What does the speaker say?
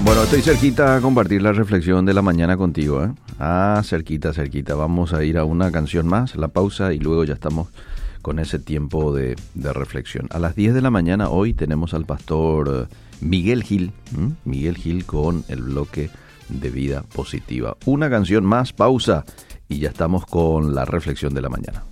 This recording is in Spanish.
Bueno, estoy cerquita a compartir la reflexión de la mañana contigo, ¿eh? Cerquita. Vamos a ir a una canción más, la pausa, y luego ya estamos con ese tiempo de reflexión. A las 10 de la mañana hoy tenemos al pastor Miguel Gil, Miguel Gil con el bloque de vida positiva. Una canción más, pausa, y ya estamos con la reflexión de la mañana.